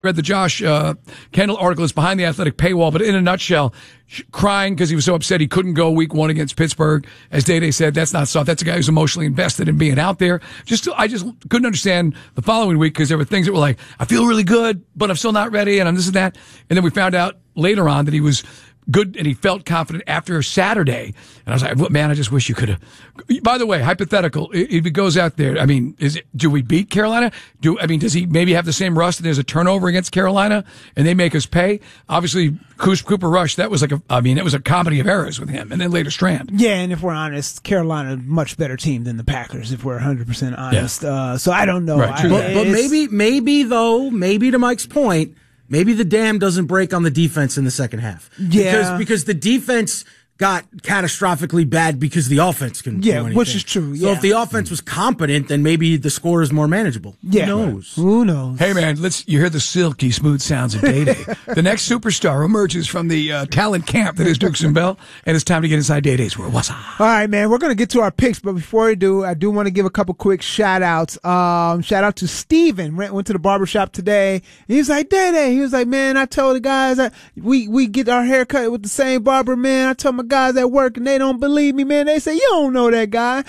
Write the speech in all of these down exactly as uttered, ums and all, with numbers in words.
read the Josh uh, Kendall article. It's behind the Athletic paywall, but in a nutshell, sh- crying because he was so upset he couldn't go week one against Pittsburgh. As Day Day said, that's not soft. That's a guy who's emotionally invested in being out there. Just I just couldn't understand the following week because there were things that were like, I feel really good, but I'm still not ready, and I'm this and that. And then we found out later on that he was good and he felt confident after Saturday. And I was like, well, man, I just wish you could have. By the way, hypothetical, if he goes out there, I mean, is it, do we beat Carolina? Do I mean, does he maybe have the same rust and there's a turnover against Carolina and they make us pay? Obviously, Cooper Rush, that was like a, I mean, it was a comedy of errors with him. And then later Strand. Yeah, and if we're honest, Carolina, much better team than the Packers, if we're one hundred percent honest. Yeah. Uh, so I don't know. Right, I, but, but maybe, maybe though, maybe to Mike's point, maybe the dam doesn't break on the defense in the second half. Yeah. Because, because the defense got catastrophically bad because the offense couldn't yeah, do anything. Which is true. So yeah. if the offense was competent, then maybe the score is more manageable. Yeah. Who knows? Who knows? Hey, man, let's you hear the silky smooth sounds of Day Day. The next superstar emerges from the uh, talent camp that is Dukes and Bell, and it's time to get inside Day Day's world. What's up? All right, man, we're going to get to our picks, but before we do, I do want to give a couple quick shout-outs. Um, shout out to Steven. Went, went to the barbershop today. He was like, Day Day. He was like, man, I told the guys that we, we get our hair cut with the same barber, man. I told my guys at work, and they don't believe me, man. They say, you don't know that guy.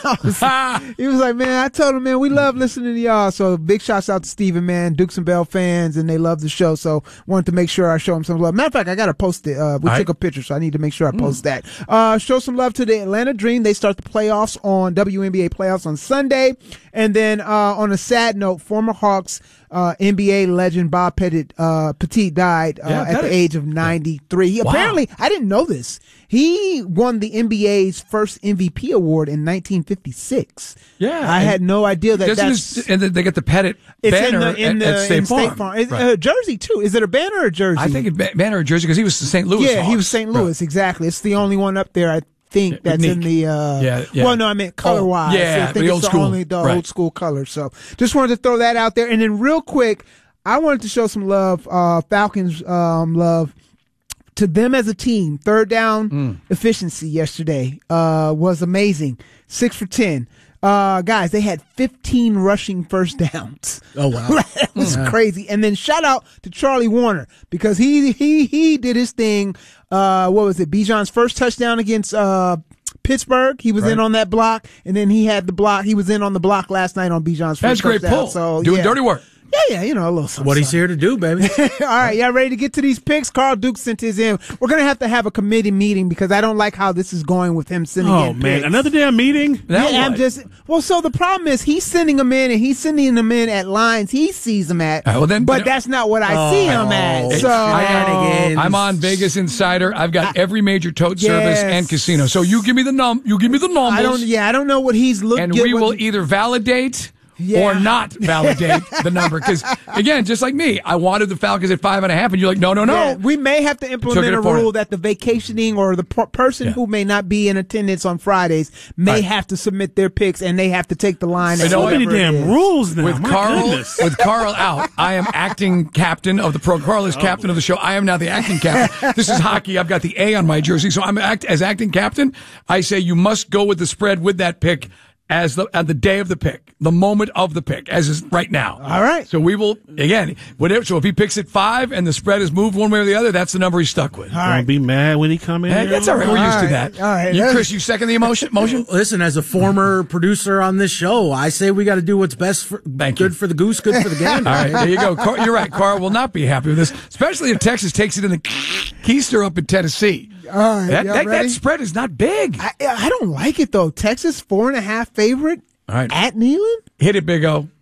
was, he was like, man, I told him, man, we love listening to y'all. So big shouts out to Steven, man, Dukes and Bell fans, and they love the show. So wanted to make sure I show him some love. Matter of fact, I got to post it. Uh, we All took right. a picture, so I need to make sure I post mm. that. Uh, show some love to the Atlanta Dream. They start the playoffs on W N B A playoffs on Sunday. And then, uh, on a sad note, former Hawks, uh, N B A legend Bob Pettit, uh, Petit died, uh, yeah, at the age of ninety-three. He wow. apparently, I didn't know this. He won the N B A's first M V P award in nineteen fifty-six. Yeah. I had no idea that Doesn't that's. this- and then they get the Pettit It's in banner the, in at, the at State in Farm. State Farm. It's Right. a jersey too. Is it a banner or a jersey? I think it's ba- banner or jersey because he was the Saint Louis Yeah, he Hawks. was Saint Louis, Right. exactly. It's the only one up there, I think, Yeah, that's Nick. in the, uh, Yeah, yeah. well, no, I meant color wise. Oh, yeah, I think the it's old the school. only, the Right. old school color. So just wanted to throw that out there. And then real quick, I wanted to show some love, uh, Falcons, um, love to them as a team. Third down Mm. efficiency yesterday, uh, was amazing. Six for ten. Uh, guys, they had fifteen rushing first downs. Oh, wow. That was Yeah. crazy. And then shout out to Charlie Warner because he, he, he did his thing. Uh, what was it? Bijan's first touchdown against, uh, Pittsburgh. He was Right. in on that block, and then he had the block. He was in on the block last night on Bijan's first That's great touchdown. pull. So, Doing yeah. dirty work. Yeah, yeah, you know, a little something. What he's here to do, baby. All right, y'all ready to get to these picks? Carl Duke sent his in. We're going to have to have a committee meeting because I don't like how this is going with him sending Oh, in man. picks. Another damn meeting? Now yeah, I'm what? just well. So the problem is he's sending them in, and he's sending them in at lines he sees them at. All right, well, then- but you know- that's not what I see them at. Oh, So shenanigans. I'm on Vegas Insider. I've got every major tote Yes. service and casino. So you give me the num, you give me the numbers, I don't. Yeah, I don't know what he's looking. and we will either validate Yeah. or not validate the number. Because again, just like me, I wanted the Falcons at five and a half, and you're like, no, no, no. Yeah, we may have to Took implement it a for rule it. that the vacationing or the per- person Yeah. who may not be in attendance on Fridays may Right. have to submit their picks, and they have to take the line. You at know So what? many whatever it damn is. rules now. With My Carl, goodness. with Carl out, I am acting captain of the pro. Carl is captain of the show. I am now the acting captain. This is hockey. I've got the A on my jersey, so I'm act as acting captain. I say you must go with the spread with that pick as the at the day of the pick, the moment of the pick, as is right now. All right. So we will again. Whatever. So if he picks at five and the spread is moved one way or the other, that's the number he's stuck with. All Don't right. be mad when he come in. Hey, that's all right. We're All used to right. that. All right. You, That's- Chris, you second the emotion? Motion? Listen, as a former producer on this show, I say we got to do what's best for Thank you. good for the goose, good for the gander. All right, there you go. Car, you're right. Carl will not be happy with this, especially if Texas takes it in the keister up in Tennessee. All right, that, y'all that, ready? that spread is not big. I, I don't like it though. Texas four and a half favorite All right. at Neyland. Hit it, Big O.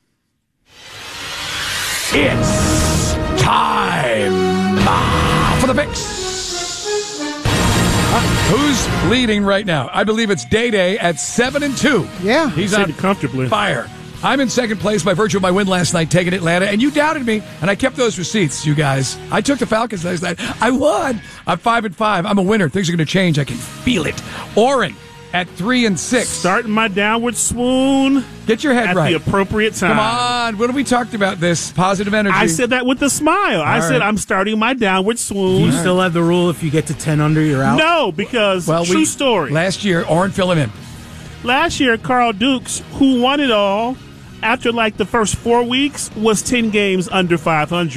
It's time ah, for the picks. Uh, who's leading right now? I believe it's Day Day at seven and two. Yeah. he's Said on it comfortably. fire. I'm in second place by virtue of my win last night, taking Atlanta, and you doubted me, and I kept those receipts, you guys. I took the Falcons last night. I won. I'm five and five. I'm a winner. Things are going to change. I can feel it. Oren at three and six. Starting my downward swoon Get your head at right. the appropriate time. Come on. What have we talked about this? Positive energy. I said that with a smile. I All said right. I'm starting my downward Do swoon. you still have the rule if you get to ten under, you're out? No, because well, true we, story. Last year, Oren, fill him in. Last year, Carl Dukes, who won it all, after like the first four weeks, was ten games under five hundred.